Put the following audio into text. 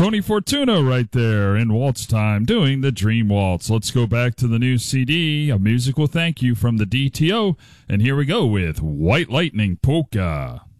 Tony Fortuna right there in Waltz Time doing the Dream Waltz. Let's go back to the new CD, a musical thank you from the DTO, and here we go with White Lightning Polka.